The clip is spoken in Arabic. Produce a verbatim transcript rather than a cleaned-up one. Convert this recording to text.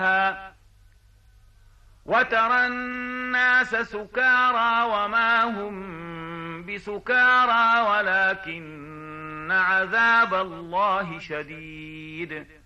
وترى الناس سكارى وما هم بسكارى ولكن عذاب الله شديد